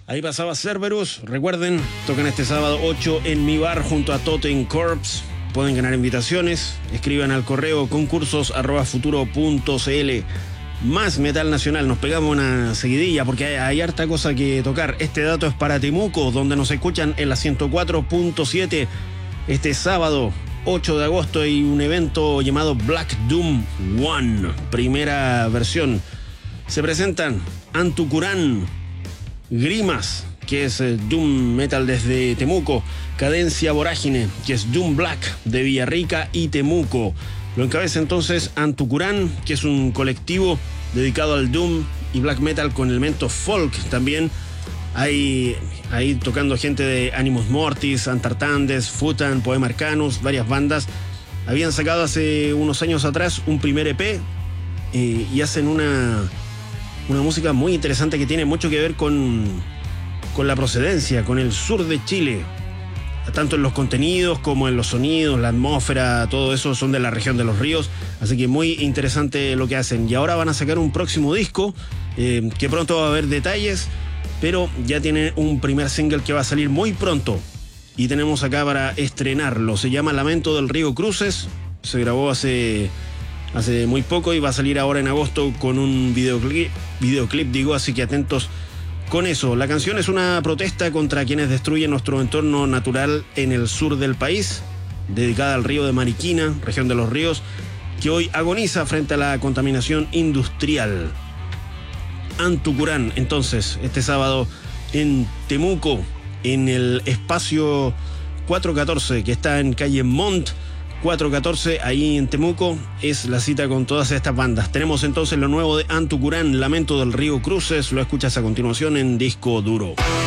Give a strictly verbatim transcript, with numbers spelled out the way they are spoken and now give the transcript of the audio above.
Ahí pasaba Cerberus. Recuerden, tocan este sábado ocho en mi bar junto a Totem Corps. Pueden ganar invitaciones. Escriban al correo concursos arroba futuro punto cl. Más metal nacional. Nos pegamos una seguidilla porque hay, hay harta cosa que tocar. Este dato es para Temuco, donde nos escuchan en la ciento cuatro punto siete. Este sábado ocho de agosto hay un evento llamado Black Doom One, primera versión. Se presentan Antucurán, Grimas, que es Doom Metal desde Temuco, Cadencia Vorágine, que es Doom Black de Villarrica y Temuco. Lo encabeza entonces Antucurán, que es un colectivo dedicado al Doom y Black Metal con elementos folk también. Hay ahí tocando gente de Animus Mortis, Antartandes, Futan, Poema Arcanus, varias bandas. Habían sacado hace unos años atrás un primer E P eh, y hacen una, una música muy interesante que tiene mucho que ver con, con la procedencia, con el sur de Chile. Tanto en los contenidos como en los sonidos, la atmósfera, todo eso son de la región de los ríos. Así que muy interesante lo que hacen. Y ahora van a sacar un próximo disco eh, que pronto va a haber detalles, pero ya tiene un primer single que va a salir muy pronto y tenemos acá para estrenarlo. Se llama Lamento del Río Cruces. Se grabó hace, hace muy poco y va a salir ahora en agosto con un videoclip, videoclip digo, así que atentos con eso. La canción es una protesta contra quienes destruyen nuestro entorno natural en el sur del país, dedicada al río de Mariquina, región de los ríos, que hoy agoniza frente a la contaminación industrial. Antucurán, entonces, este sábado en Temuco, en el espacio cuatrocientos catorce, que está en calle Montt, cuatrocientos catorce, ahí en Temuco, es la cita con todas estas bandas. Tenemos entonces lo nuevo de Antucurán, Lamento del Río Cruces, lo escuchas a continuación en Disco Duro.